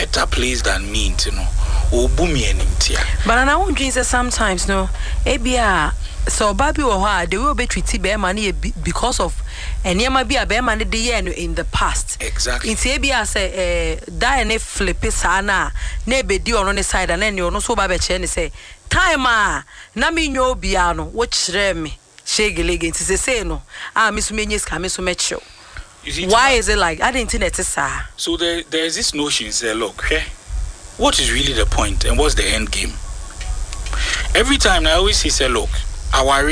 better place than me, you know. Obumi and but I won't drink sometimes, no. Ebia, so Baby or they will be treated bear money because of and you might be a bear money in the past. Exactly. In Ebia say, die and flip it, sana, neighbor do on the side, and then you know so Baby Chen say, Time, Nami no piano, watch me, shaggy leggings is a say no. Ah, Miss Minis coming so much show. Why is it like I didn't think it's a so there's this notion, say, look, what is really the point and what's the end game? Every time I always say, look, our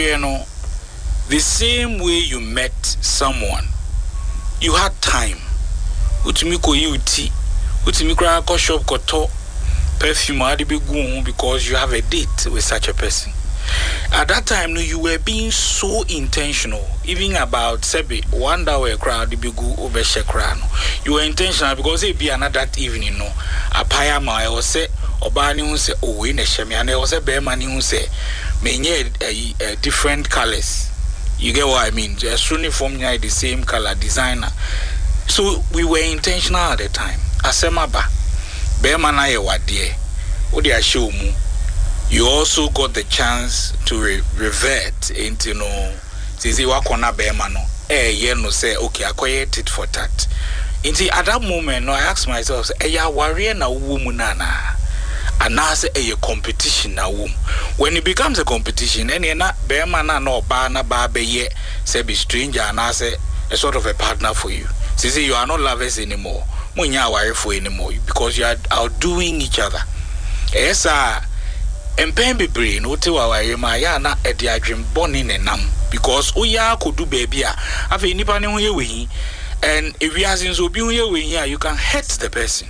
the same way you met someone, you had time. Utimiko you tea, utimiko ko shop koto perfume because you have a date with such a person. At that time, you were being so intentional, even about Sebi, 1 hour crowd, the big over Shekrano. You were intentional because it be another that evening, no. A payama, or say, or Barney who say, oh, in a shemi, and there was a bear man who say, may different colors. You get what I mean? Just uniform, the same color designer. So we were intentional at the time. Asemaba, bear man, I what dear, what they show me. You also got the chance to revert into Sisi wakona beemano. No say okay, acquired it for that. At that moment, I asked myself, ya warrior na woman nana. And now say a competition na womb. When it becomes a competition, any na beemana no bana babe ye say be stranger and I say a sort of a partner for you. Sisi you are not lovers anymore. Munya worry for anymore because you are outdoing each other. Yes, Empembe brain, Otewa, Mayana, at the dream born in a num because Oya could do baby. Have any panning way, and if you hasn't so be here, you can hurt the person.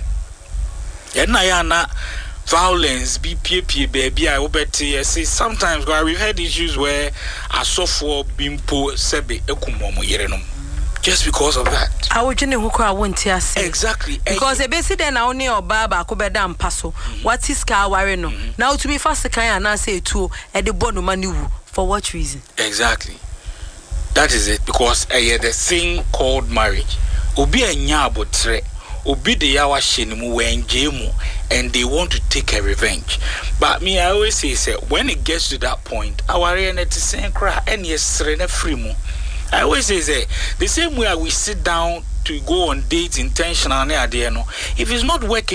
And Nayana violence, BPP, baby, I will bet say sometimes we've had issues where a software bimpo sebe ekumomo yerenum. Just because of that. I would won't say exactly because a basic then only or Baba Kubedam Paso. What is car warino? Now to be fast can I say to at the bottom money for what reason? Exactly. That is it because the thing called marriage. Obi a nyabo tre, obi de yawa shenimu when jemu, and they want to take a revenge. But me, I always say, when it gets to that point, our net is saying cry and yes, serena free mo. I always say the same way we sit down to go on dates intentionally, if it's not working.